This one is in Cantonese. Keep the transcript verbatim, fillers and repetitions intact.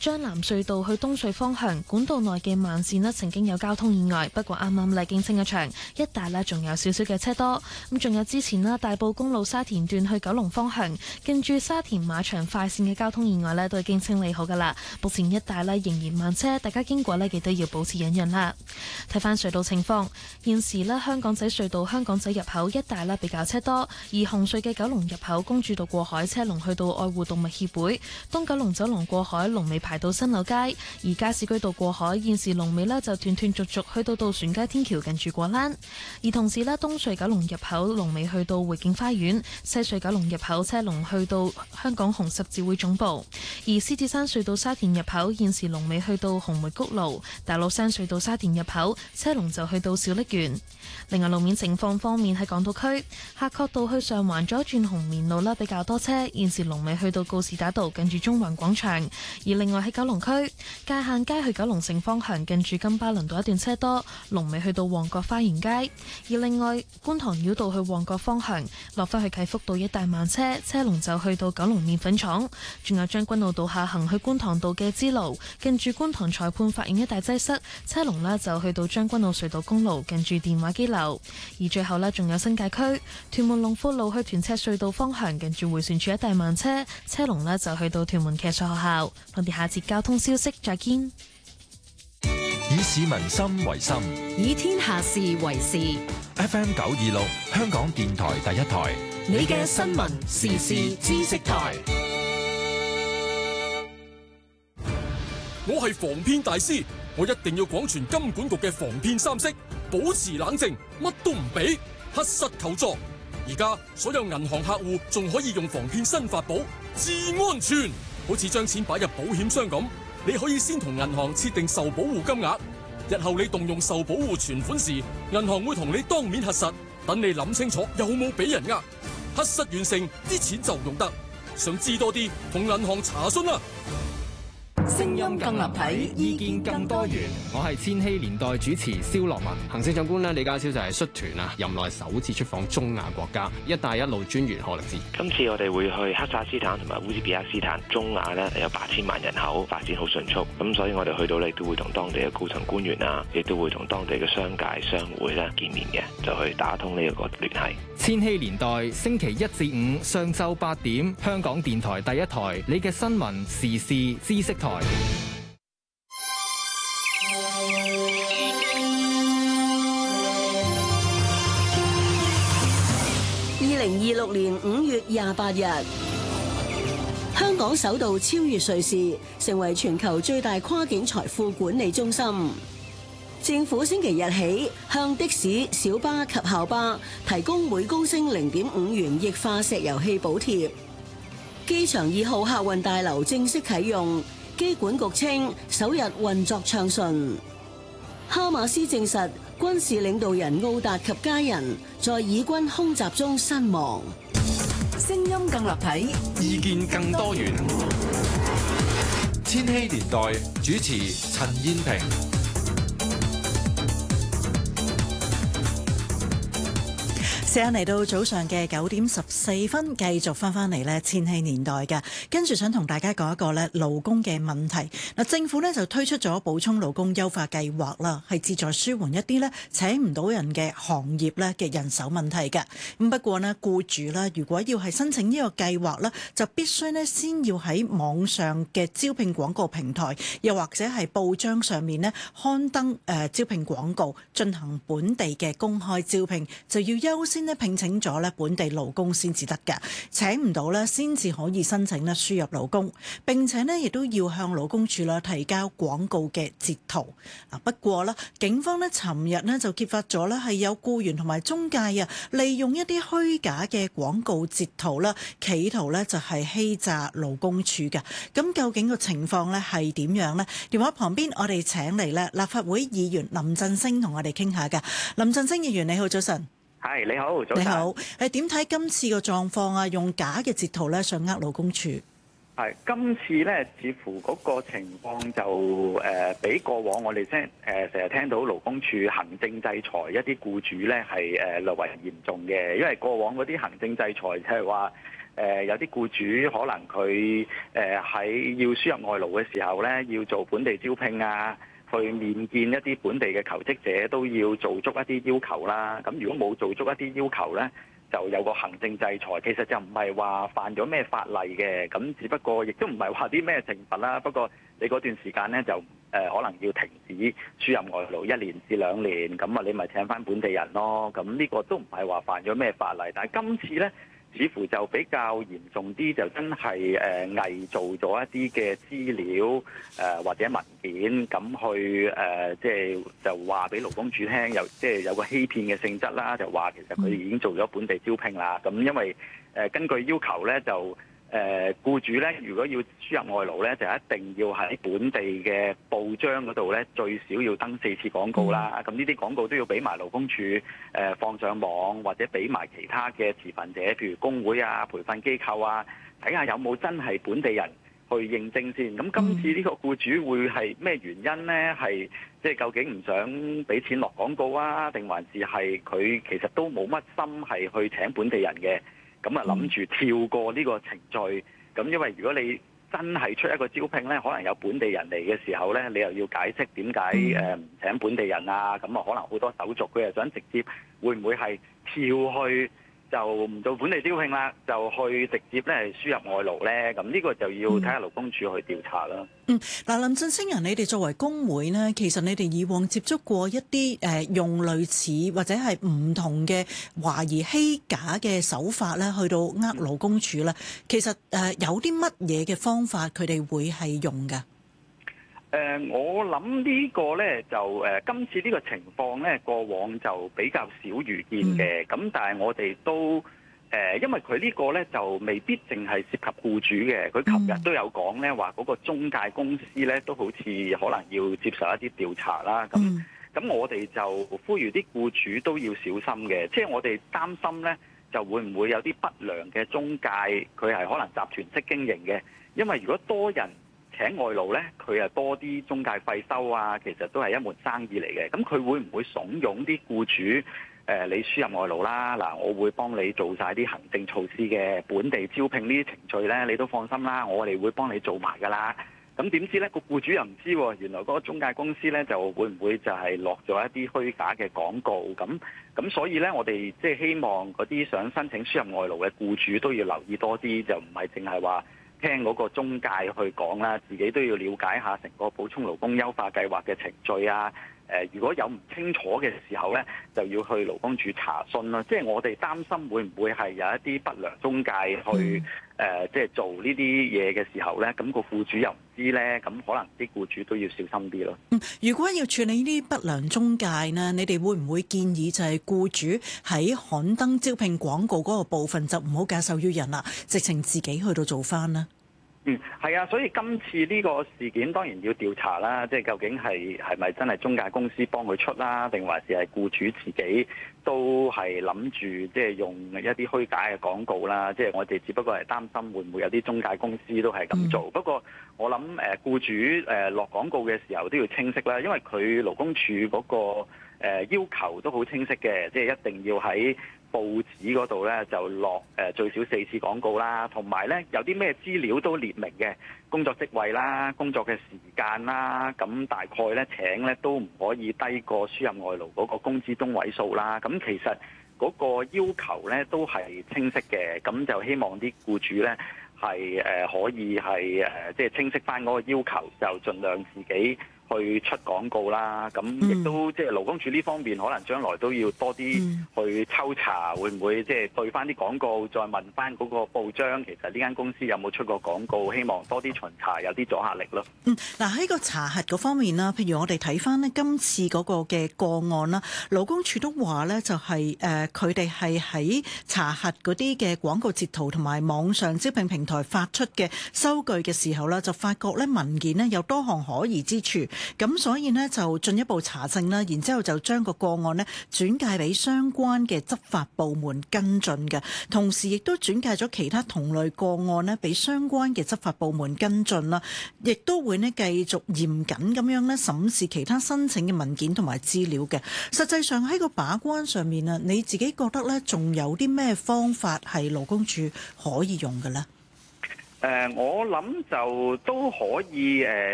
將藍隧道去東隧方向管道內嘅慢線呢曾經有交通意外，不過啱啱咧經清一場，一帶呢仲有少少嘅車多。咁仲有之前啦，大埔公路沙田段去九龍方向，近住沙田馬場快線嘅交通意外呢都已經清理好噶啦。目前一帶呢仍然慢車，大家經過呢記得要保持忍讓啦。睇翻隧道情況，現時呢香港仔隧道香港仔入口一帶呢比較車多，而紅隧嘅九龍入口公主道過海車龍去到愛護動物協會，東九龍走廊過海龍尾排到新柳街，而加士居道過海現時龍尾呢就斷斷續續去到渡船街天橋近住果欄，而同時呢東隧九龍入口龍尾去到匯景花園，西隧九龍入口車龍去到香港紅十字會總部，而獅子山隧道沙田入口現時龍尾去到紅梅谷路，大老山隧道沙田入口車龍就去到小瀝源。另外路面情況方面，喺港島區夏慤道去上環左轉紅棉路啦比較多車，現時龍尾去到告士打道近住中環廣場。而另外喺九龍區界限街去九龍城方向近住金巴倫道一段車多，龍尾去到旺角花園街。而另外觀塘繞道去旺角方向落返去啟福道一帶慢車，車龍就去到九龍麵粉廠。仲有將軍澳道下行去觀塘道嘅支路近住觀塘裁判法院一帶擠塞，車龍呢就去到將軍澳隧道公路近住電話機樓。而最後呢，仲有新界區屯門龍富路去屯赤隧道方向近住迴旋處一帶慢車，車龍呢就去到屯門騎術學校。我哋下節交通消息再見。 以市民心為心， 以天下事為事。 F M 九二六香港電台第一台， 你嘅新聞時事知識台。 我係防騙大師，我一定要廣傳金管局嘅防騙三式，保持冷靜，乜都唔俾，核實求助。而家所有銀行客戶仲可以用防騙新法寶至安全，好似將錢擺入保險箱咁，你可以先同銀行設定受保護金額，日後你動用受保護存款時，銀行會同你當面核實，等你諗清楚有冇俾人呃，核實完成啲錢就用得。想知多啲，同銀行查詢啦。 聲音更立體，意見更多元。 我係千禧年代主持蕭樂文。行政長官咧李家超就係率團啊，任內首次出訪中亞國家。一帶一路專員賀力志， 今次我哋會去哈薩斯坦同埋烏茲別克斯坦。中亞咧有八千萬人口，發展好迅速，咁所以我哋去到咧都會同當地嘅高層官員啊，亦都會同當地嘅商界商會咧見面嘅，就去打通呢一個聯繫。 千禧年代星期一至五上晝八點，香港電台第一台，你嘅新聞時事知識台。 二零二六年五月廿八日，香港首度超越瑞士，成為全球最大跨境財富管理中心。政府星期日起向的士、小巴及校巴提供每公升零點五元液化石油氣補貼。機場二號客運大樓正式啟用，機管局稱首日運作暢順。哈馬斯證實軍事領導人奧達及家人在以軍空襲中身亡。 聲音更立體， 意見更多元。千禧年代主持陳燕萍。 時間嚟到早上嘅九點十四分，繼續翻翻嚟咧千禧年代嘅，跟住想同大家講一個咧勞工嘅問題。嗱，政府咧就推出咗補充勞工優化計劃啦，係旨在舒緩一啲咧請唔到人嘅行業咧嘅人手問題嘅。咁不過呢，僱主咧如果要係申請呢個計劃咧，就必須咧先要喺網上嘅招聘廣告平台，又或者係報章上面咧刊登誒、呃、招聘廣告，進行本地嘅公開招聘，就要優先聘請咗咧本地勞工先至得嘅，請唔到咧先至可以申請咧輸入勞工，並且咧亦都要向勞工處啦提交廣告嘅截圖。嗱，不過咧警方咧尋日咧就揭發咗咧係有僱員同埋中介啊，利用一啲虛假嘅廣告截圖啦，企圖咧就係欺詐勞工處嘅。咁究竟個情況咧係點樣呢？電話旁邊我哋請嚟咧立法會議員林振昇同我哋傾下㗎。林振昇議員你好，早晨。 係，你好，早晨。 你好，誒點睇今次個狀況啊？用假嘅截圖咧，上呃勞工處。 係今次咧，似乎嗰個情況就誒、呃、比過往我哋即係誒成日聽到勞工處行政制裁一啲僱主咧係誒略為嚴重嘅，因為過往嗰啲行政制裁就係話誒有啲僱主可能佢誒喺要輸入外勞嘅時候咧，要做本地招聘啊，去面見一啲本地嘅求職者都要做足一啲要求啦。咁如果冇做足一啲要求咧，就有個行政制裁。其實就唔係話犯咗咩法例嘅，咁只不過亦都唔係話啲咩懲罰啦。不過你嗰段時間咧就誒、呃、可能要停止輸入外勞一年至兩年，咁啊你咪請翻本地人咯。咁呢個都唔係話犯咗咩法例，但係今次咧，似乎就比較嚴重啲，就真係誒偽造咗一啲嘅資料誒、呃、或者文件，咁去誒即係就話俾勞工處聽，有即係、就是、有個欺騙嘅性質啦，就話其實佢哋已經做咗本地招聘啦。咁因為誒、呃、根據要求咧，就誒僱主咧，如果要輸入外勞咧，就一定要喺本地嘅報章嗰度咧，最少要登四次廣告啦。咁呢啲廣告都要俾埋勞工處誒放上網，或者俾埋其他嘅持份者，譬如工會啊、培訓機構啊，睇下有冇真係本地人去認證先。咁今次呢個僱主會係咩原因咧？係即係究竟唔想俾錢落廣告啊，定還是係佢其實都冇乜心係去請本地人嘅？咁啊諗住跳過呢個程序，咁因為如果你真係出一個招聘咧，可能有本地人嚟嘅時候咧，你又要解釋點解誒唔請本地人啊？咁啊可能好多手續，佢又想直接會唔會係跳去就唔做本地招聘啦，就去直接咧輸入外勞咧？咁呢個就要睇下勞工處去調查啦。 嗯，嗱，林振昇人，你哋作為工會呢，其實你哋以往接觸過一啲誒、呃、用類似或者係唔同嘅懷疑欺假嘅手法咧，去到呃勞工處咧，其實誒、呃、有啲乜嘢嘅方法佢哋會係用㗎？誒、 呃，我諗呢個咧就誒、呃，今次呢個情況咧，過往就比較少遇見嘅。咁、嗯、但係我哋都。誒，因為佢呢個咧就未必淨係涉及僱主嘅，佢琴日都有講咧話嗰個中介公司咧都好似可能要接受一啲調查啦。咁咁、嗯、我哋就呼籲啲僱主都要小心嘅，即係我哋擔心咧就會唔會有啲不良嘅中介，佢係可能集團式經營嘅，因為如果多人請外勞咧，佢係多啲中介費收啊，其實都係一門生意嚟嘅。咁佢會唔會慫恿啲僱主？誒、呃，你輸入外勞啦，嗱，我會幫你做晒啲行政措施嘅，本地招聘呢啲程序咧，你都放心啦，我哋會幫你做埋噶啦。咁點知咧，個僱主又唔知喎，原來嗰個中介公司咧就會唔會就係落咗一啲虛假嘅廣告？咁咁所以咧，我哋即係希望嗰啲想申請輸入外勞嘅僱主都要留意多啲，就唔係淨係話聽嗰個中介去講啦，自己都要了解下成個補充勞工優化計劃嘅程序啊。誒，如果有唔清楚嘅時候咧，就要去勞工處查詢啦。即係我哋擔心會唔會係有一啲不良中介去誒、嗯呃，即係做呢啲嘢嘅時候咧，咁、個僱主又唔知咧，咁可能啲僱主都要小心啲咯。 嗯，如果要處理呢啲不良中介呢，你哋會唔會建議就係僱主喺刊登招聘廣告嗰個部分就唔好假手於人啦，直情自己去到做翻呢？ 嗯，係啊，所以今次呢個事件當然要調查啦，即係究竟係係咪真係中介公司幫佢出啦，定還是係僱主自己都係諗住即係用一啲虛假嘅廣告啦？即係我哋只不過係擔心會唔會有啲中介公司都係咁做。嗯、不過我諗誒僱主誒落廣告嘅時候都要清晰啦，因為佢勞工處嗰個誒要求都好清晰嘅，即係一定要喺報紙嗰度咧就落誒最少四次廣告啦，同埋咧有啲咩資料都列明嘅，工作職位啦、工作嘅時間啦，咁大概咧請咧都唔可以低過輸入外勞嗰個工資中位數啦。咁其實嗰個要求咧都係清晰嘅，咁就希望啲僱主咧係誒可以係誒即係清晰翻嗰個要求，就盡量自己去出廣告啦，咁亦都即係勞工處呢方面可能將來都要多啲去抽查，會唔會即係對翻啲廣告，再問翻嗰個報章，其實呢間公司有冇出過廣告？希望多啲巡查，有啲阻嚇力咯。 嗯，嗱喺個查核嗰方面啦，譬如我哋睇翻呢今次嗰個嘅個案啦，勞工處都話呢就係誒佢哋係喺查核嗰啲嘅廣告截圖同埋網上招聘平台發出嘅收據嘅時候啦，就發覺呢文件呢有多項可疑之處。 咁所以呢，就進一步查證啦，然之後就將個個案呢轉介俾相關嘅執法部門跟進嘅，同時亦都轉介咗其他同類個案呢俾相關嘅執法部門跟進啦，亦都會呢繼續嚴謹咁樣呢審視其他申請嘅文件同埋資料嘅。實際上喺個把關上面啊，你自己覺得呢仲有啲咩方法係勞工處可以用嘅呢？ 誒、呃，我諗就都可以誒。呃